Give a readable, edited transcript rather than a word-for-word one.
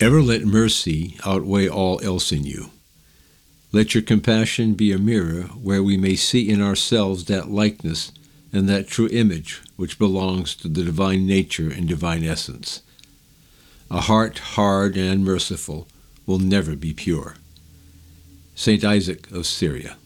Ever let mercy outweigh all else in you. Let your compassion be a mirror where we may see in ourselves that likeness and that true image which belongs to the divine nature and divine essence. A heart hard and unmerciful will never be pure. St. Isaac of Syria.